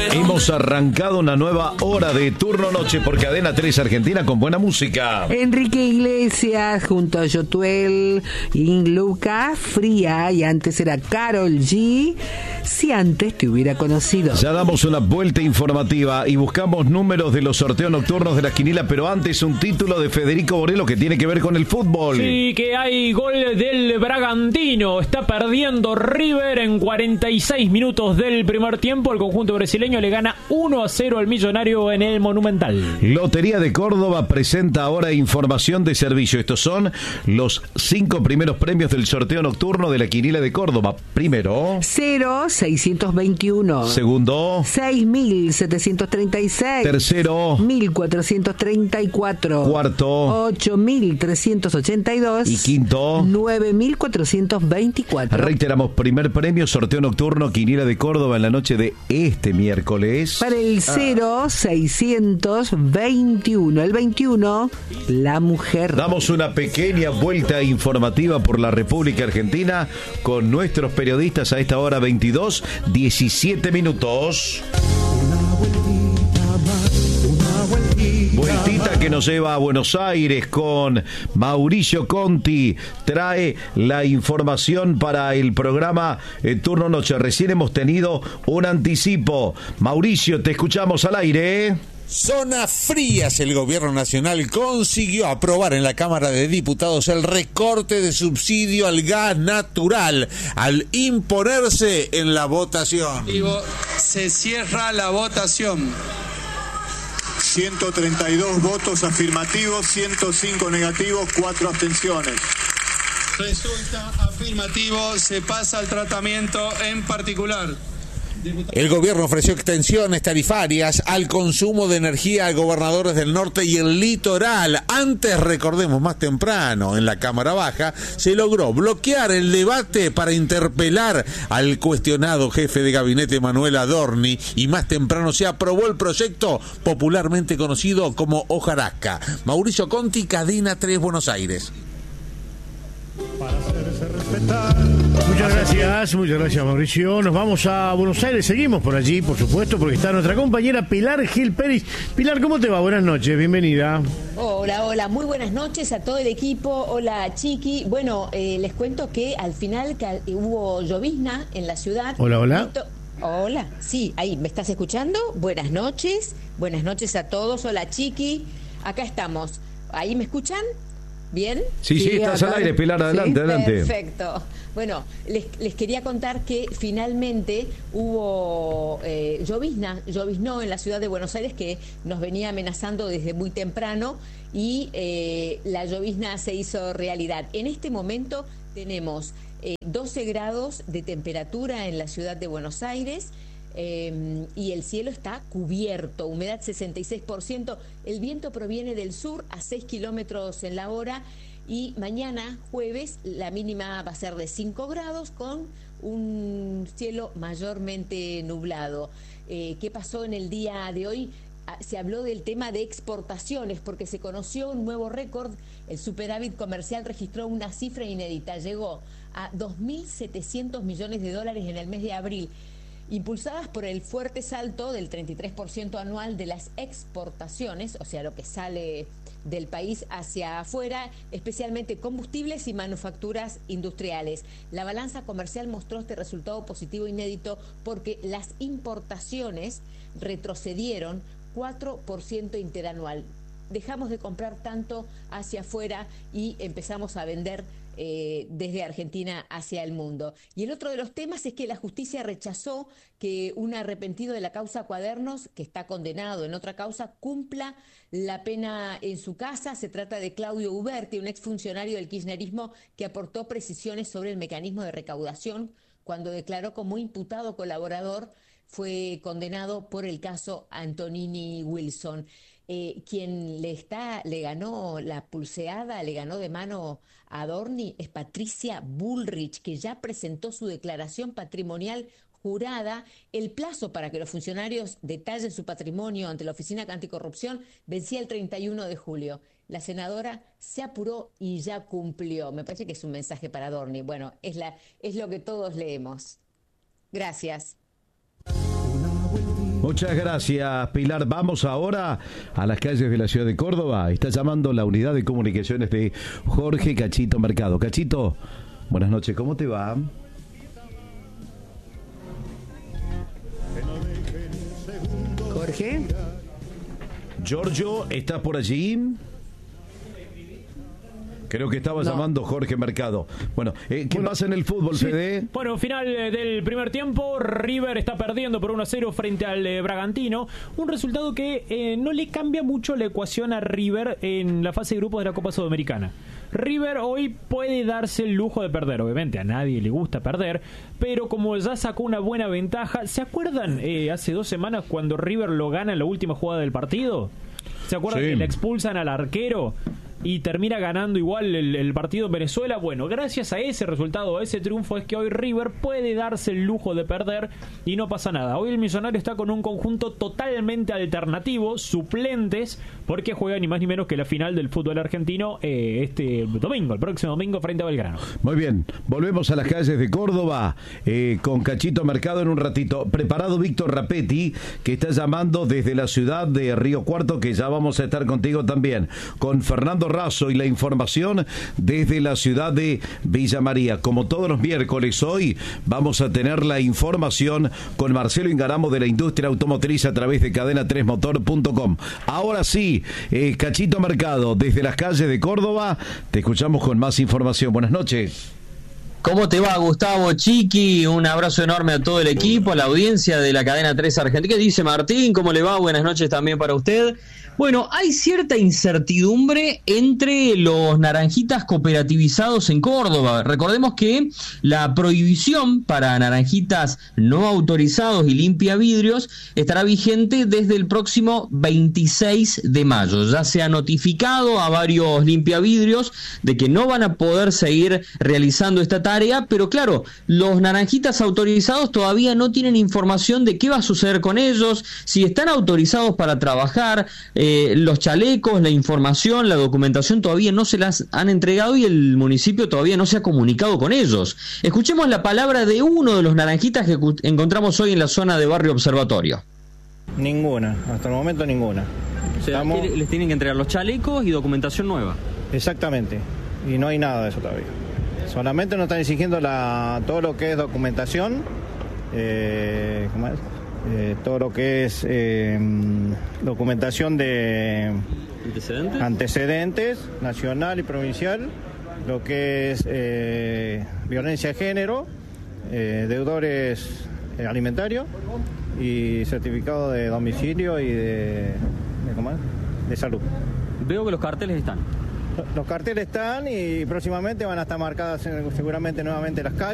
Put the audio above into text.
Hemos arrancado una nueva hora de Turno Noche por Cadena 3 Argentina con buena música. Enrique Iglesias junto a Yotuel y Luca Fría, y antes era Karol G. Si antes te hubiera conocido. Ya damos una vuelta informativa y buscamos números de los sorteos nocturnos de la quinila, pero antes un título de Federico Borello que tiene que ver con el fútbol. Sí, que hay gol del Bragantino. Está perdiendo River en 46 minutos del primer tiempo. El conjunto brasileño le gana 1-0 al Millonario en el Monumental. Lotería de Córdoba presenta ahora información de servicio. Estos son los 5 primeros premios del sorteo nocturno de la quinila de Córdoba. Primero, 0.621. Segundo, 6.736. Tercero, 1.434. Cuarto, 8.382. Y quinto, 9.424. Reiteramos, primer premio, sorteo nocturno, quinila de Córdoba en la noche de este miércoles. Para el 0.621. El 21, la mujer. Damos una pequeña vuelta informativa por la República Argentina con nuestros periodistas a esta hora 22:17 minutos. Vueltita que nos lleva a Buenos Aires con Mauricio Conti. Trae la información para el programa Turno Noche. Recién hemos tenido un anticipo. Mauricio, te escuchamos al aire. Zonas frías. El gobierno nacional consiguió aprobar en la Cámara de Diputados el recorte de subsidio al gas natural al imponerse en la votación. Se cierra la votación. 132 votos afirmativos, 105 negativos, 4 abstenciones. Resulta afirmativo, se pasa al tratamiento en particular. El gobierno ofreció extensiones tarifarias al consumo de energía a gobernadores del norte y el litoral. Antes, recordemos, más temprano, en la Cámara Baja, se logró bloquear el debate para interpelar al cuestionado jefe de gabinete Manuel Adorni, y más temprano se aprobó el proyecto popularmente conocido como hojarasca. Mauricio Conti, Cadena 3, Buenos Aires. Para hacerse respetar. Muchas gracias Mauricio. Nos vamos a Buenos Aires, seguimos por allí, por supuesto, porque está nuestra compañera Pilar Gil Pérez. Pilar, ¿cómo te va? Buenas noches, bienvenida. Hola, muy buenas noches a todo el equipo. Hola, Chiqui. Bueno, les cuento que al final hubo llovizna en la ciudad. Hola. Hola, sí, ahí, ¿me estás escuchando? Buenas noches a todos. Hola, Chiqui. Acá estamos. ¿Ahí me escuchan? ¿Bien? Sí, estás al aire, Pilar, adelante, sí, adelante. Perfecto. Bueno, les quería contar que finalmente hubo lloviznó en la ciudad de Buenos Aires, que nos venía amenazando desde muy temprano, y la llovizna se hizo realidad. En este momento tenemos 12 grados de temperatura en la ciudad de Buenos Aires. Y el cielo está cubierto, humedad 66%, el viento proviene del sur a 6 kilómetros en la hora, y mañana jueves la mínima va a ser de 5 grados con un cielo mayormente nublado. ¿Qué pasó en el día de hoy? Se habló del tema de exportaciones porque se conoció un nuevo récord. El superávit comercial registró una cifra inédita, llegó a 2.700 millones de dólares en el mes de abril, impulsadas por el fuerte salto del 33% anual de las exportaciones, o sea, lo que sale del país hacia afuera, especialmente combustibles y manufacturas industriales. La balanza comercial mostró este resultado positivo inédito porque las importaciones retrocedieron 4% interanual. Dejamos de comprar tanto hacia afuera y empezamos a vender desde Argentina hacia el mundo. Y el otro de los temas es que la justicia rechazó que un arrepentido de la causa Cuadernos, que está condenado en otra causa, cumpla la pena en su casa. Se trata de Claudio Uberti, un exfuncionario del kirchnerismo que aportó precisiones sobre el mecanismo de recaudación cuando declaró como imputado colaborador. Fue condenado por el caso Antonini Wilson. Quien le ganó la pulseada, le ganó de mano a Adorni, es Patricia Bullrich, que ya presentó su declaración patrimonial jurada. El plazo para que los funcionarios detallen su patrimonio ante la Oficina Anticorrupción vencía el 31 de julio. La senadora se apuró y ya cumplió. Me parece que es un mensaje para Adorni. Bueno, es lo que todos leemos. Gracias. Muchas gracias, Pilar. Vamos ahora a las calles de la ciudad de Córdoba. Está llamando la unidad de comunicaciones de Jorge Cachito Mercado. Cachito, buenas noches, ¿cómo te va? Jorge. Giorgio, ¿estás por allí? Creo que estaba llamando Jorge Mercado. Bueno, ¿qué pasa en el fútbol, Fede? Bueno, final del primer tiempo. River está perdiendo por 1-0 frente al Bragantino. Un resultado que no le cambia mucho la ecuación a River en la fase de grupos de la Copa Sudamericana. River hoy puede darse el lujo de perder. Obviamente a nadie le gusta perder, pero como ya sacó una buena ventaja. ¿Se acuerdan hace 2 semanas cuando River lo gana en la última jugada del partido? ¿Se acuerdan que le expulsan al arquero y termina ganando igual el partido en Venezuela? Bueno, gracias a ese resultado, a ese triunfo, es que hoy River puede darse el lujo de perder y no pasa nada. Hoy el Millonario está con un conjunto totalmente alternativo, suplentes, porque juega ni más ni menos que la final del fútbol argentino el próximo domingo frente a Belgrano. Muy bien, volvemos a las calles de Córdoba con Cachito Mercado en un ratito. Preparado Víctor Rapetti, que está llamando desde la ciudad de Río Cuarto, que ya vamos a estar contigo también, con Fernando Razo y la información desde la ciudad de Villa María. Como todos los miércoles, hoy vamos a tener la información con Marcelo Ingaramo de la industria automotriz a través de cadena3motor.com. Ahora sí, Cachito Mercado, desde las calles de Córdoba, te escuchamos con más información. Buenas noches. ¿Cómo te va, Gustavo Chiqui? Un abrazo enorme a todo el equipo, a la audiencia de la cadena 3 Argentina. ¿Qué dice Martín? ¿Cómo le va? Buenas noches también para usted. Bueno, hay cierta incertidumbre entre los naranjitas cooperativizados en Córdoba. Recordemos que la prohibición para naranjitas no autorizados y limpiavidrios estará vigente desde el próximo 26 de mayo. Ya se ha notificado a varios limpiavidrios de que no van a poder seguir realizando esta tarea, pero claro, los naranjitas autorizados todavía no tienen información de qué va a suceder con ellos, si están autorizados para trabajar. Los chalecos, la información, la documentación todavía no se las han entregado y el municipio todavía no se ha comunicado con ellos. Escuchemos la palabra de uno de los naranjitas que encontramos hoy en la zona de Barrio Observatorio. Ninguna, hasta el momento ninguna. O sea, les tienen que entregar los chalecos y documentación nueva. Exactamente, y no hay nada de eso todavía. Solamente nos están exigiendo todo lo que es documentación, ¿cómo es? Todo lo que es documentación de antecedentes nacional y provincial, lo que es violencia de género, deudores alimentarios y certificado de domicilio y de salud. Veo que los carteles están. Los carteles están y próximamente van a estar marcadas seguramente nuevamente las calles.